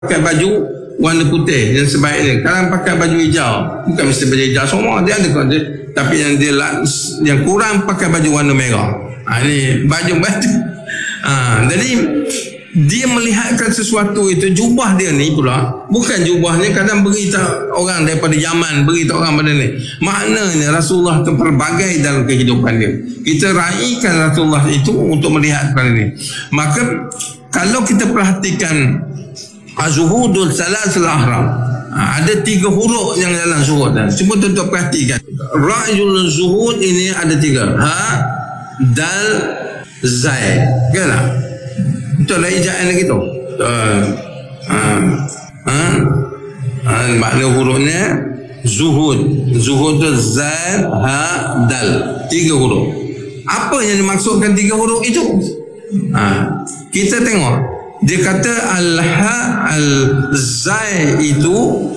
pakai baju warna putih yang sebaiknya. Kadang pakai baju hijau, bukan mesti baju hijau semua, dia ada dia, tapi yang kurang pakai baju warna merah. Ini baju. Jadi dia melihatkan sesuatu itu, jubah dia ni pula bukan jubahnya kadang beritahu orang daripada Yaman, beritahu orang pada ni. Maknanya Rasulullah itu pelbagai dalam kehidupan dia. Kita raikan Rasulullah itu untuk melihat pada ni. Maka kalau kita perhatikan az-zuhudul salasul ahram, ada 3 huruf yang dalam zuhud. Cuba tuan-tuan perhatikan. Ra'yul zuhud ini ada 3. Ha, dal, zai. Kan? Betul lah ijaan lagi tu. Makna hurufnya zuhud. Zuhud tu zai, ha, dal. 3 huruf. Apa yang dimaksudkan 3 huruf itu? Kita tengok. Dia kata al-ha, al-zai itu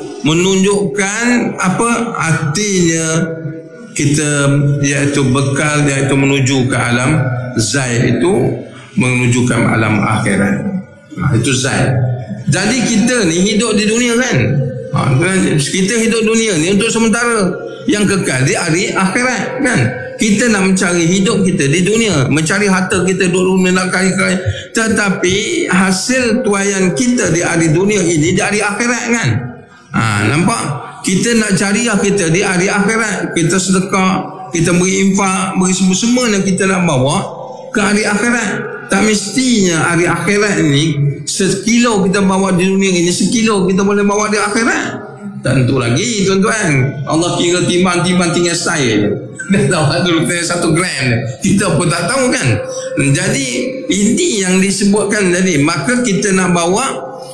menunjukkan apa artinya kita, iaitu bekal, iaitu menuju ke alam. Zai itu menuju ke alam akhirat. Itu zai. Jadi kita ni hidup di dunia kan. Kita hidup dunia ni untuk sementara, yang kekal di hari akhirat kan. Kita nak mencari hidup kita di dunia, mencari harta kita dulu nak kaya-kaya, tetapi hasil tuaian kita di hari dunia ini di hari akhirat kan. Nampak? Kita nak cariah kita di hari akhirat. Kita sedekah, kita beri infak, beri semua yang kita nak bawa ke hari akhirat. Tak mestinya hari akhirat ini sekilo kita bawa di dunia ini, sekilo kita boleh bawa di akhirat. Tentu lagi tuan-tuan, Allah kira timbang tinggal saya. Dia tahu dulu 1 gram, kita pun tak tahu kan. Jadi ini yang disebutkan tadi. Maka kita nak bawa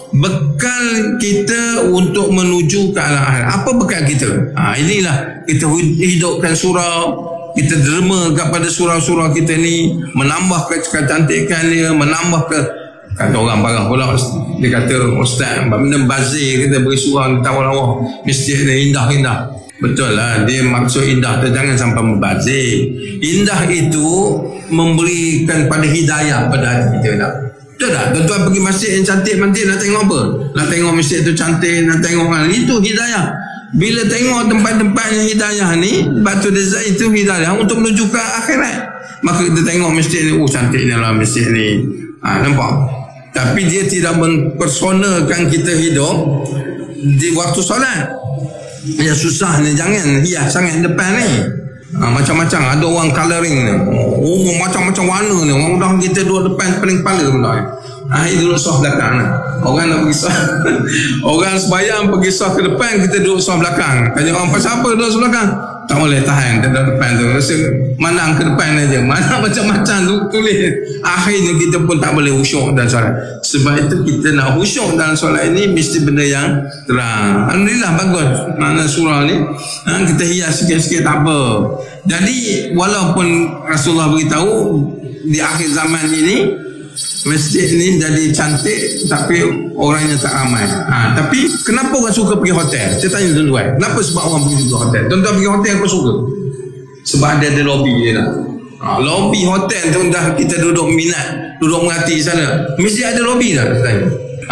bekal kita untuk menuju ke alam akhirat. Apa bekal kita? Inilah kita hidupkan surau, kita derma kepada surau-surau kita ni, menambah kecantikan dia, menambah kata orang barang pula, dia kata ustaz benda bazir, kita beri surau tawar-tawar masjid ni indah-indah. Betul lah, dia maksud indah tu jangan sampai membazir. Indah itu memberikan pada hidayah pada hati kita dah. Betul tak? Tuan-tuan pergi masjid yang cantik-cantik nak tengok apa? Nak tengok masjid tu cantik, nak tengok orang, itu hidayah. Bila tengok tempat-tempat yang hidayah ni, Batu Dezat itu hidayah untuk menuju ke akhirat. Maka kita tengok masjid ni, cantiknya lah masjid ni. Nampak? Tapi dia tidak mempersonakan kita hidup di waktu solat. Yang susah ni, jangan hias sangat depan ni. Macam-macam, ada orang colouring ni. Macam-macam warna ni. Orang kita duduk depan paling kepala pun tak. Duduk soft belakang. Orang nak pergi soft. Orang sebayang pergi soft ke depan, kita duduk soft belakang. Tanya orang pasal apa duduk soft belakang? Tak boleh tahan, kita duduk depan tu. Rasa manang ke depan aja. Mana macam-macam tulis. Akhirnya kita pun tak boleh khusyuk dalam solat. Sebab itu kita nak khusyuk dalam solat ini mesti benda yang terang. Alhamdulillah bagus. Mana surah ni kita hias sikit-sikit tak apa. Jadi walaupun Rasulullah beritahu di akhir zaman ini masjid ni jadi cantik tapi orangnya tak ramai. Tapi kenapa orang suka pergi hotel? Saya tanya tuan-tuan, kenapa sebab orang pergi hotel? Tuan-tuan pergi hotel apa suka? Sebab ada lobby dia lah. Lobby hotel tu dah kita duduk minat, duduk mengerti sana. Mesti ada lobby dah katanya.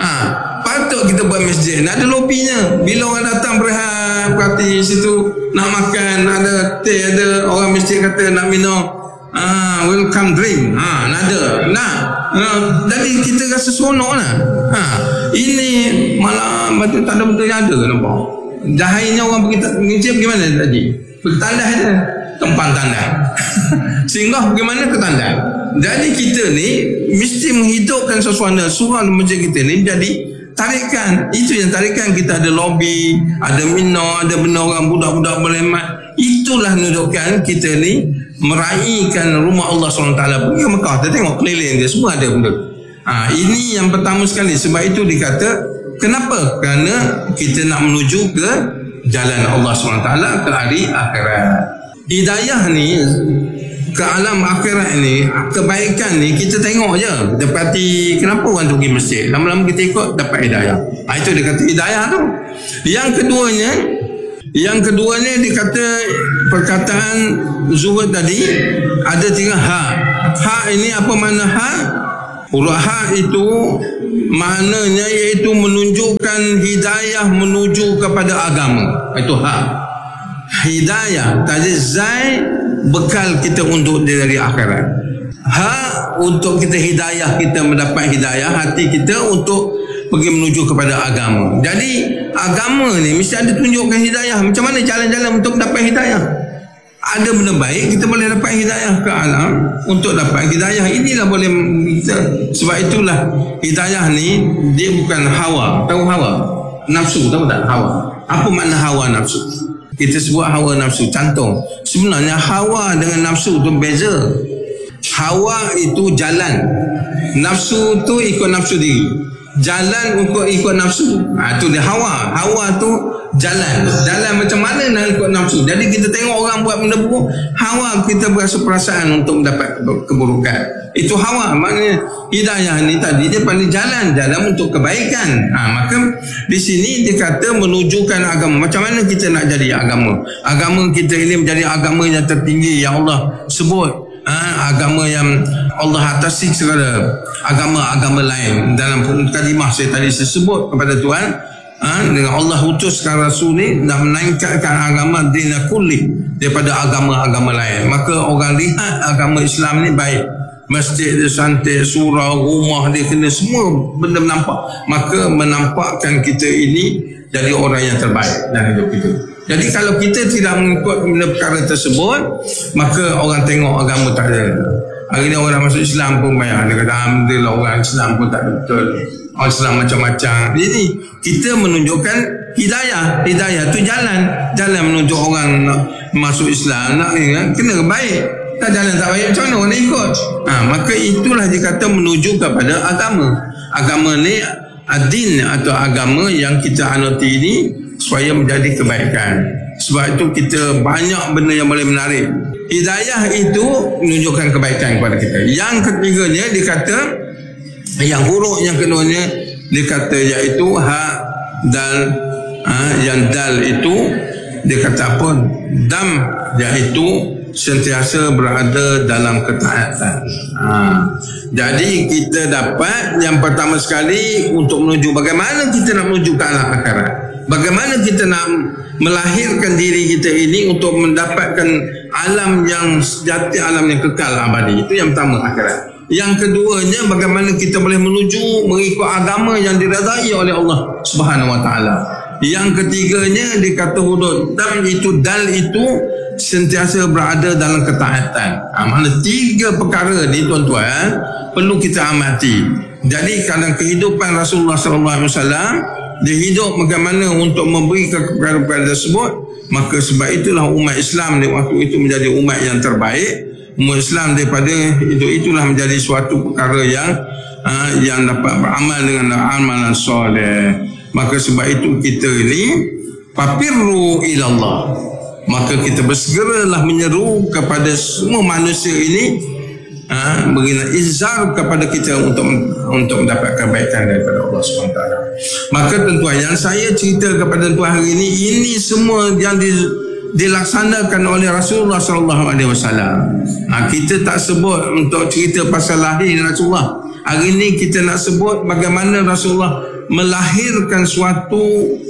Patut kita buat masjid ada lobbynya. Bila orang datang berehat berarti situ nak makan, ada teh, ada orang mesti kata nak minum welcome drink, ada nak. Jadi kita rasa seronok lah. Ini malah macam tak ada benda yang ada, nampak. Jahilnya orang pergi mana tadi? Pergi tandas je, tempat tandas. Singgah bagaimana ke tandas. Jadi kita ni mesti menghidupkan suasana surau masjid kita ni jadi tarikan. Itu yang tarikan kita ada lobby, ada minum, ada benda orang budak-budak boleh mat. Itulah menunjukkan kita ni meraihkan rumah Allah SWT. Pergi ke Mekah, kita tengok keliling dia, semua ada benda. Ini yang pertama sekali. Sebab itu dikata, kenapa? Kerana kita nak menuju ke jalan Allah SWT ke hari akhirat. Hidayah ni ke alam akhirat ni, kebaikan ni kita tengok je. Kita perhati kenapa orang tu pergi masjid, lama-lama kita ikut dapat hidayah. Itu dia kata hidayah tu. Yang keduanya dia kata perkataan zuhud tadi ada 3 ha. Ha ini apa makna ha? Huruf ha itu maknanya iaitu menunjukkan hidayah menuju kepada agama. Itu ha. Hidayah tadi zai bekal kita untuk dari akhirat. Ha untuk kita hidayah, kita mendapat hidayah hati kita untuk pergi menuju kepada agama. Jadi agama ni mesti ada tunjukkan hidayah. Macam mana jalan-jalan untuk mendapat hidayah? Ada benda baik kita boleh dapat hidayah ke alam. Untuk dapat hidayah inilah boleh kita. Sebab itulah hidayah ni dia bukan hawa. Tahu hawa? Nafsu, tahu tak hawa? Apa makna hawa nafsu? Kita sebut hawa nafsu. Contoh, sebenarnya hawa dengan nafsu tu beza. Hawa itu jalan, nafsu tu ikut nafsu diri. Jalan ikut nafsu, tu dia hawa. Hawa tu jalan macam mana nak ikut nafsu. Jadi kita tengok orang buat benda buruk, hawa kita berasa perasaan untuk mendapat keburukan. Itu hawa. Maknanya hidayah ni tadi dia paling jalan untuk kebaikan. Maka di sini dia kata menunjukkan agama. Macam mana kita nak jadi agama? Agama kita ini menjadi agama yang tertinggi yang Allah sebut. Agama yang Allah atasi segala agama-agama lain. Dalam kalimah saya tadi sebut kepada Tuhan, dengan Allah utuskan Rasul ni nak menaikkan agama dina kulli daripada agama-agama lain. Maka orang lihat agama Islam ni baik, masjid dia cantik, surau, rumah dia kena, semua benda menampak. Maka menampakkan kita ini jadi orang yang terbaik dalam hidup kita. Jadi kalau kita tidak mengikut benda perkara tersebut, maka orang tengok agama tak ada. Hari ni orang masuk Islam pun banyak. Dia kata alhamdulillah orang Islam pun tak betul. Orang Islam macam-macam. Jadi kita menunjukkan hidayah. Hidayah tu jalan menuju orang nak masuk Islam, nak kena baik. Tak jalan tak baik, macam mana orang nak ikut? Maka itulah dikata menuju kepada agama. Agama ni adin atau agama yang kita anuti ini supaya menjadi kebaikan. Sebab itu kita banyak benda yang boleh menarik. Hidayah itu menunjukkan kebaikan kepada kita. Yang ketiganya dia kata, yang huruf yang keduanya dia kata iaitu ha dal. Yang dal itu dia kata apa? Dam, iaitu sentiasa berada dalam ketaatan. Jadi kita dapat yang pertama sekali untuk menuju bagaimana kita nak menuju ke alam akhirat. Bagaimana kita nak melahirkan diri kita ini untuk mendapatkan alam yang sejati, alam yang kekal abadi. Itu yang pertama, akhirat. Yang keduanya, bagaimana kita boleh menuju mengikut agama yang diredai oleh Allah Subhanahu Wa Taala. Yang ketiganya dikata hudud dam itu, dal itu sentiasa berada dalam ketaatan. Mana tiga perkara ni tuan-tuan perlu kita amati. Jadi dalam kehidupan Rasulullah SAW, dia hidup bagaimana untuk memberi perkara-perkara tersebut. Maka sebab itulah umat Islam di waktu itu menjadi umat yang terbaik. Umat Islam daripada itulah menjadi suatu perkara yang dapat beramal dengan amalan soleh. Maka sebab itu kita ini papirru ilallah. Maka kita bersegeralah menyeru kepada semua manusia ini, berilah izhar kepada kita untuk mendapatkan kebaikan daripada Allah SWT. Maka tuan-tuan, yang saya cerita kepada tuan hari ini semua yang dilaksanakan oleh Rasulullah SAW. Kita tak sebut untuk cerita pasal lahir Rasulullah. Hari ini kita nak sebut bagaimana Rasulullah melahirkan suatu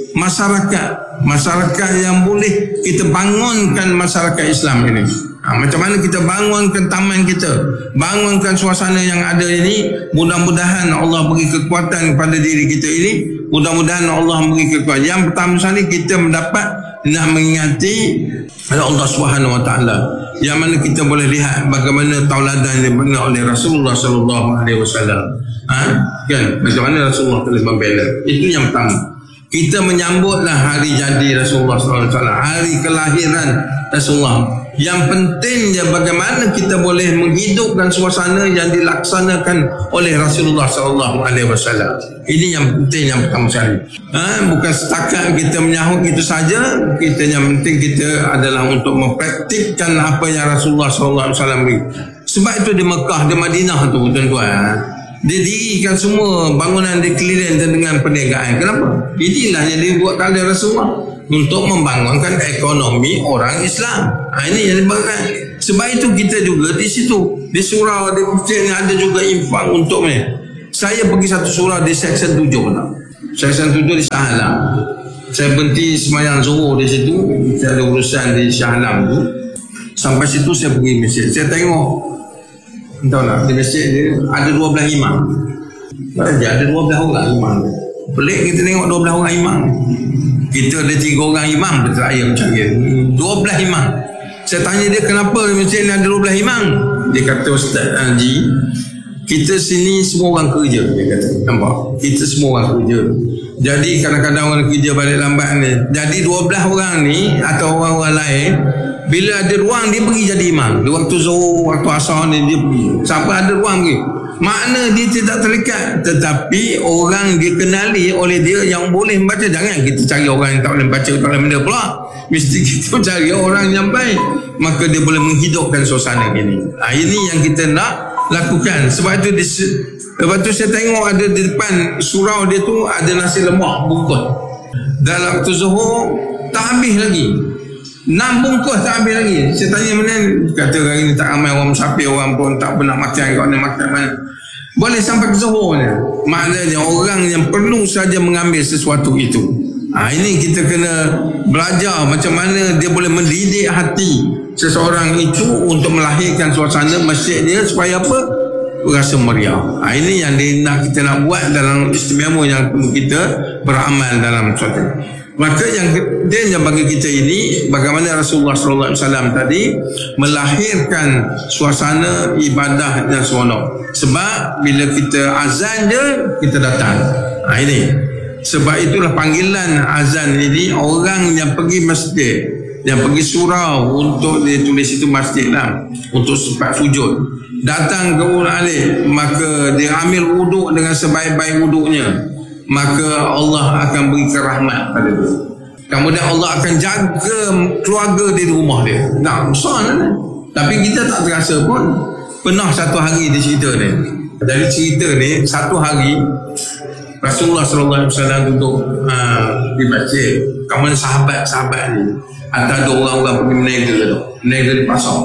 masyarakat yang boleh kita bangunkan masyarakat Islam ini. Macam mana kita bangunkan taman kita, bangunkan suasana yang ada ini. Mudah-mudahan Allah beri kekuatan kepada diri kita ini. Mudah-mudahan Allah beri kekuatan. Yang pertama sekali kita mendapat nak mengingati Allah Subhanahu Wa Taala, yang mana kita boleh lihat bagaimana tauladan yang dibina oleh Rasulullah Sallallahu Alaihi Wasallam. Kan, macam mana Rasulullah telah membela. Itu yang pertama. Kita menyambutlah hari jadi Rasulullah SAW, hari kelahiran Rasulullah. Yang pentingnya bagaimana kita boleh menghidupkan suasana yang dilaksanakan oleh Rasulullah SAW. Ini yang penting, yang pertama sekali. Bukan setakat kita menyahut itu saja. Kita yang penting kita adalah untuk mempraktikkan apa yang Rasulullah SAW beri. Sebab itu di Mekah, di Madinah tu tuan-tuan, dia dirikan semua bangunan di keliling dengan perniagaan. Kenapa? Inilah yang dibuatkan oleh Rasulullah untuk membangunkan ekonomi orang Islam. Ini yang dibangunkan. Sebab itu kita juga di situ, di surau, di masjid ada juga infak untuk Saya pergi satu surau di section 7 tak? Section 7 di Shah Alam. Saya berhenti semayang Zuhur di situ. Saya ada urusan di Shah Alam tu. Sampai situ saya pergi masjid. Saya tengok, entah tak, di masjid dia ada 12 imam. Ada 12 orang imam. Pelik kita tengok 12 orang imam. Kita ada 3 orang imam, betul ayah macam dia. 12 imam. Saya tanya dia, kenapa di masjid ni ada 12 imam? Dia kata, Ustaz Haji, kita sini semua orang kerja. Dia kata, nampak? Kita semua orang kerja. Jadi kadang-kadang orang kerja balik lambat ni. Jadi 12 orang ni atau orang-orang lain, bila ada ruang dia pergi jadi imam. Di waktu Zuhur, waktu Asar ni dia pergi. Sampai ada ruang pergi. Makna dia tidak terikat, tetapi orang dikenali oleh dia yang boleh membaca. Jangan kita cari orang yang tak boleh membaca, tak boleh benda pula. Mesti kita cari orang yang baik, maka dia boleh menghidupkan suasana ini. Ini yang kita nak lakukan. Sebab itu lepas tu saya tengok ada di depan surau dia tu ada nasi lemak bungkus. Dalam waktu Zuhur tak habis lagi, 6 bungkus tak habis lagi. Saya tanya mana, kata hari ni tak ramai orang musafir, orang pun tak pernah makan, kau nak makan mana. Boleh sampai ke Zuhur ni. Maknanya orang yang perlu saja mengambil sesuatu itu. Ini kita kena belajar macam mana dia boleh mendidik hati seseorang itu untuk melahirkan suasana masjid dia supaya apa? Rasa meriah. Ini yang kita nak buat dalam istimewa yang perlu kita beramal dalam suatu. Maka yang bagi kita ini, bagaimana Rasulullah SAW tadi melahirkan suasana ibadah dan seronok. Sebab bila kita azan je, kita datang. Ini. Sebab itulah panggilan azan ini, orang yang pergi masjid, yang pergi surau untuk dia tulis itu masjid lah, untuk sempat sujud, datang ke ulang alik, maka dia ambil wuduk dengan sebaik-baik wuduknya, maka Allah akan berikan rahmat pada dia. Kemudian Allah akan jaga keluarga dia di rumah dia. Nah, besar kan? Tapi kita tak terasa pun. Pernah satu hari dia cerita ni. Dari cerita ni, satu hari Rasulullah SAW duduk di masjid. Kemudian sahabat-sahabat ni, ada orang-orang pergi meniaga tu. Meniaga di pasar.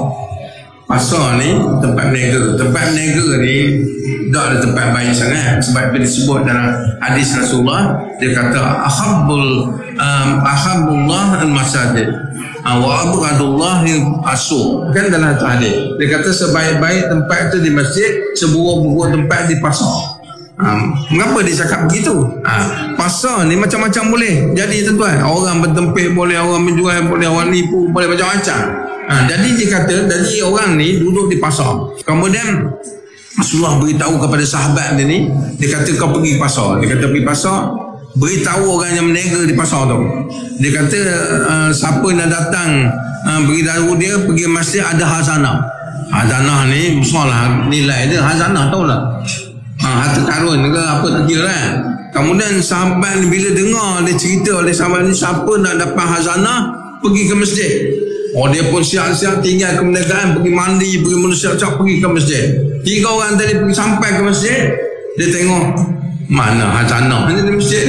Pasar ni tempat meniaga. Tempat meniaga ni tak ada tempat baik sangat. Sebab bila disebut dalam hadis Rasulullah, dia kata ahabullah al-masajid wa abghadullah al-asuq. Kan dalam hadis dia kata sebaik-baik tempat itu di masjid, seburuk-buruk tempat di pasar. Mengapa dia cakap begitu? Pasar ni macam-macam boleh jadi, tuan-tuan. Orang bertempik boleh, orang menjual boleh, orang nipu boleh, macam-macam. Jadi dia kata, jadi orang ni duduk di pasar. Kemudian Rasulullah beritahu kepada sahabat dia ni, dia kata kau pergi pasar. Dia kata pergi pasar, beritahu orang yang meniaga di pasar tu. Dia kata siapa nak datang, beritahu dia pergi masjid ada hazanah. Hazanah ni besar lah nilai dia. Hazanah tahu lah, harta karun ke apa tak kira lah. Kemudian sahabat ni bila dengar dia cerita oleh sahabat ni, siapa nak dapat hazanah pergi ke masjid. Dia pun siap-siap tinggal kemerdekaan, pergi mandi, pergi siap-siap pergi ke masjid. 3 orang tadi pergi sampai ke masjid, dia tengok mana hazanah ni di masjid.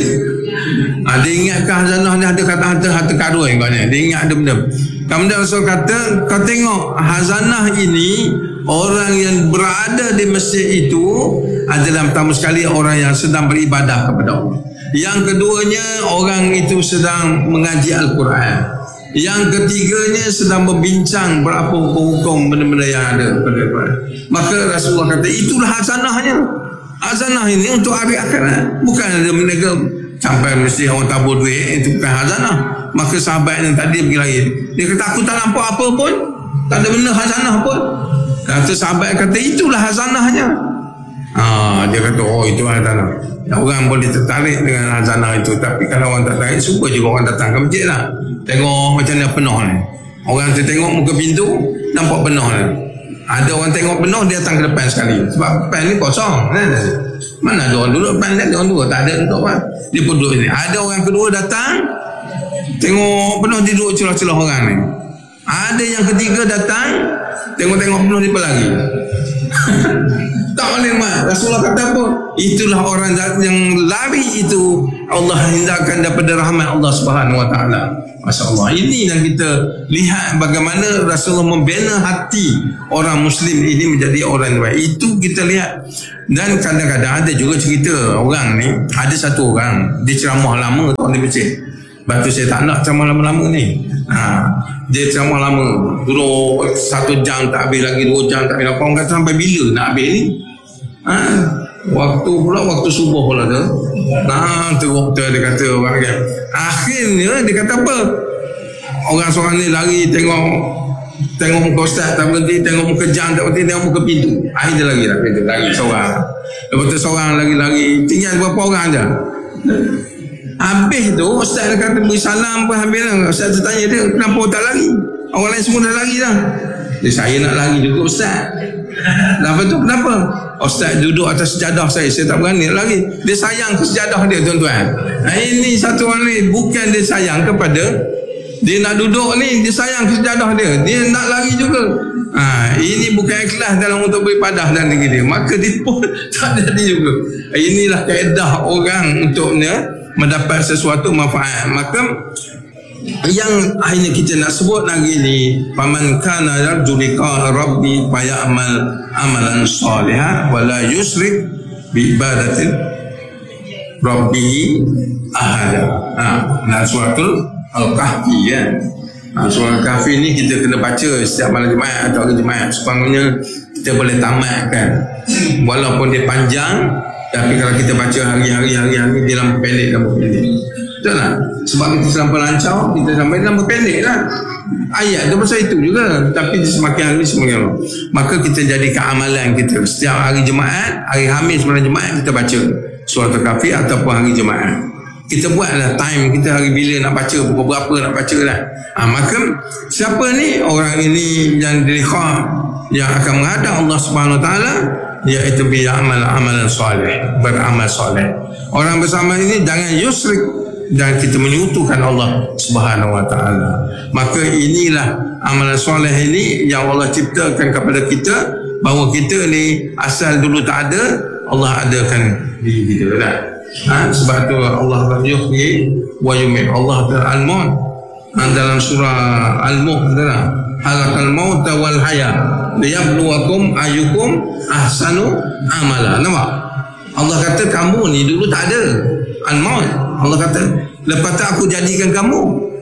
Dia ingatkan hazanah ni ada kata harta karun katanya. Dia ingat ada benda. Kemudian Rasul kata, kau tengok hazanah ini, orang yang berada di masjid itu adalah pertama sekali orang yang sedang beribadah kepada Allah. Yang keduanya, orang itu sedang mengaji Al-Quran. Yang ketiganya sedang berbincang berapa hukum benda-benda yang ada pada Al-Quran. Maka Rasulullah kata, itulah hazanahnya. Hazanah ini untuk hari akhirat. Bukan ada mereka sampai mesti orang tabur duit, itu bukan hazanah. Maka sahabat yang tadi pergi lagi, dia kata aku tak nampak apa pun, tak ada benda hazanah pun. Kata sahabat kata itulah hazanahnya. Dia kata itu hazanah. Orang boleh tertarik dengan hazanah itu. Tapi kalau orang tak tertarik, suka juga orang datang ke masjid lah, tengok macam mana penuh ni. Orang tu tengok muka pintu, nampak penuh ni. Ada orang tengok penuh, dia datang ke depan sekali. Sebab depan ni kosong kan? Mana ada orang duduk depan ni? Orang dua tak ada duduk kan? Dia pun duduk ni. Ada orang kedua datang, tengok penuh, dia duduk celah-celah orang ni. Ada yang ketiga datang, tengok-tengok penuh, dia pun lagi. Tak boleh mak. Rasulullah kata apa? itulah orang yang lari itu Allah hindarkan daripada rahmat Allah Subhanahu Wa Taala. Masya-Allah. Ini yang kita lihat bagaimana Rasulullah membina hati orang Muslim ini menjadi orang baik. Itu kita lihat. Dan kadang-kadang ada juga cerita orang ni, ada satu orang dia ceramah lama tahun di masjid. Lepas tu saya tak nak ceramah lama-lama ni. Dia ceramah lama, duduk 1 jam tak habis lagi, 2 jam tak habis. Orang kata sampai bila nak habis ni? Waktu subuh pula tu. Tu waktu dia kata orang kan. Akhirnya dia kata apa? Orang seorang ni lari tengok muka ustaz tak berhenti, tengok muka jam tak berhenti, tengok muka pintu. Akhirnya lari seorang. Lepas tu seorang lari, tinggal berapa orang je. Habis tu ustaz dia kata beri salam pun habis lah. Ustaz tu tanya dia, kenapa tak lari? Orang lain semua dah lari dah. Dia, saya nak lari juga ustaz. Lepas tu kenapa? Ustaz duduk atas sejadah saya tak berani lari. Dia sayang ke sejadah dia, tuan-tuan. Ini satu orang ni bukan dia sayang kepada dia nak duduk ni, dia sayang ke sejadah dia, dia nak lari juga. Ini bukan ikhlas dalam untuk beribadah dan diri dia, maka dia pun tak jadi juga. Inilah kaedah orang untuk mendapat sesuatu manfaat. Maka yang akhirnya kita nak sebut lagi ni, faman kana yarju liqa rabbi fayamal amalan salihan wa la yusyrik bi ibadati rabbih ahada. Nah, suratul Al-Kahfi kan. Surah Al-Kahfi ni kita kena baca setiap malam Jumaat atau hari Jumaat supaya kita boleh tamatkan. Walaupun dia panjang, tapi kalau kita baca hari-hari dia lampu pendek. Betul tak? Sebab kita selampau lancar, kita sampai lampu pendek lah. Ayat tu pasal itu juga. Tapi semakin hari semakin lama. Maka kita jadikan amalan kita setiap hari Jumaat, hari Khamis malam Jumaat kita baca Surah Al-Kahfi ataupun hari Jumaat. Kita buatlah time kita hari bila nak baca, pukul berapa nak baca lah. Maka siapa ni? Orang ini yang dilihat yang akan menghadap Allah Subhanahu Wa Taala, iaitu bi'amal amalan soleh, beramal soleh. Orang bersama ini jangan yusyrik dan kita menyekutukan Allah Subhanahu Wa Taala. Maka inilah amalan soleh ini yang Allah ciptakan kepada kita, bahawa kita ni asal dulu tak ada, Allah adakan diri kita kan. Sebab tu Allah yuhyi wa yumit. Allah Al-Maut dalam surah Al-Mulk adalah halakal mauta wal haya liyabluwakum ayyukum ahsanu amala. Nampak? Allah kata kamu ni dulu tak ada Al-Maut. Allah kata lepas tu aku jadikan kamu.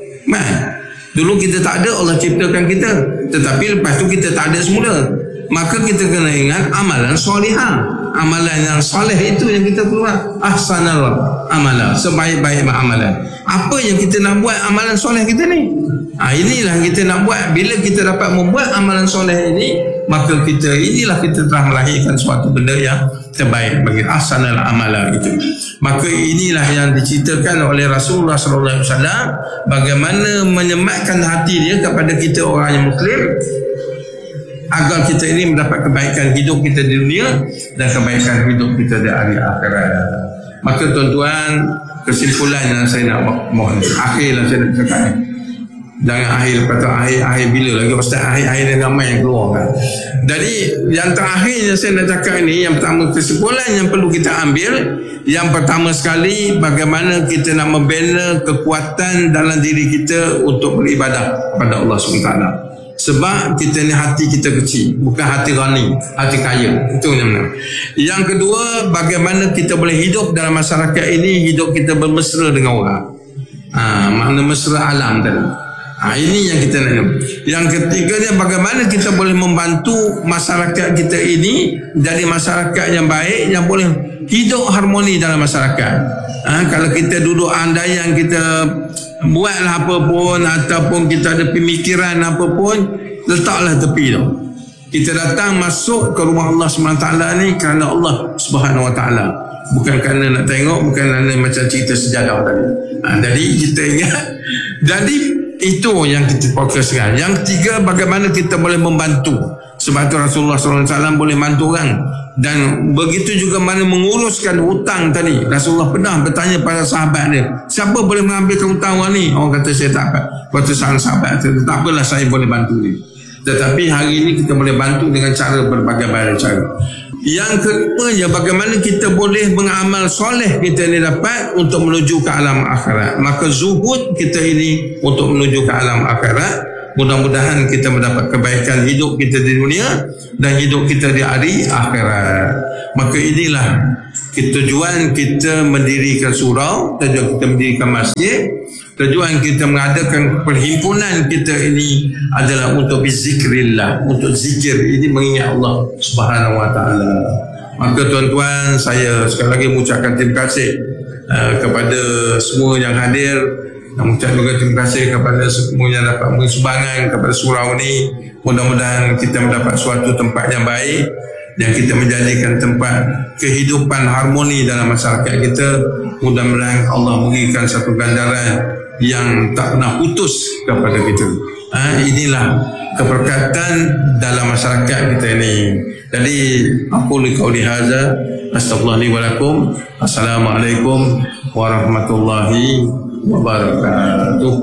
Dulu kita tak ada, Allah ciptakan kita. Tetapi lepas tu kita tak ada semula. Maka kita kena ingat amalan solihah. Amalan yang soleh itu yang kita perlu. Ahsanal amalan, sebaik-baik amalan. Apa yang kita nak buat amalan soleh kita ni? Inilah kita nak buat. Bila kita dapat membuat amalan soleh ini, maka inilah kita telah melahirkan suatu benda yang terbaik bagi ahsanal amalan itu. Maka inilah yang diceritakan oleh Rasulullah sallallahu alaihi wasallam, bagaimana menyematkan hati dia kepada kita orang yang Muslim, agar kita ini mendapat kebaikan hidup kita di dunia dan kebaikan hidup kita di hari akhirat. Maka tuan-tuan, kesimpulan yang saya nak mohon, akhirlah saya nak cakap. Jangan akhir kata akhir bila lagi Ustaz, akhir dan ramai yang keluar kan. Jadi yang terakhir yang saya nak cakap ini, yang pertama, kesimpulan yang perlu kita ambil, yang pertama sekali, bagaimana kita nak membina kekuatan dalam diri kita untuk beribadah kepada Allah SWT. Sebab kita ni hati kita kecil, bukan hati rani, hati kaya. Itu yang benar. Yang kedua, bagaimana kita boleh hidup dalam masyarakat ini, hidup kita bermesra dengan orang. Makna mesra alam tadi. Ini yang kita nak. Yang ketiganya, bagaimana kita boleh membantu masyarakat kita ini jadi masyarakat yang baik, yang boleh hidup harmoni dalam masyarakat. Kalau kita duduk andaian kita buatlah apa pun, ataupun kita ada pemikiran apa pun, letaklah tepi tu. Kita datang masuk ke rumah Allah SWT ni kerana Allah Subhanahu Wa Taala, bukan kerana nak tengok, bukan kerana macam cerita sejadah tadi. Jadi kita ingat, jadi itu yang kita fokuskan. Yang ketiga, bagaimana kita boleh membantu. Sebab itu Rasulullah SAW boleh bantu orang. Dan begitu juga mana menguruskan hutang tadi. Rasulullah pernah bertanya pada sahabat dia, siapa boleh mengambilkan hutang orang ni? Orang kata saya tak apa. Kata sahabat dia, tak apalah, saya boleh bantu dia. Tetapi hari ini kita boleh bantu dengan cara berbagai cara. Yang keduanya, bagaimana kita boleh beramal soleh kita ini dapat untuk menuju ke alam akhirat. Maka zuhud kita ini untuk menuju ke alam akhirat. Mudah-mudahan kita mendapat kebaikan hidup kita di dunia dan hidup kita di hari akhirat. Maka inilah tujuan kita mendirikan surau, tujuan kita mendirikan masjid, tujuan kita mengadakan perhimpunan kita ini adalah untuk berzikrillah, untuk zikir ini mengingat Allah Subhanahu wa taala. Maka tuan-tuan, saya sekali lagi mengucapkan terima kasih kepada semua yang hadir, dan mengucapkan juga terima kasih kepada semua yang dapat memberi sumbangan kepada surau ini. Mudah-mudahan kita mendapat suatu tempat yang baik dan kita menjadikan tempat kehidupan harmoni dalam masyarakat kita. Mudah-mudahan Allah memberikan satu ganjaran yang tak pernah putus kepada kita. Inilah keberkatan dalam masyarakat kita ini. Jadi aku qauli hadza, astagfirullahi wa lakum. Assalamualaikum warahmatullahi wabarakatuh.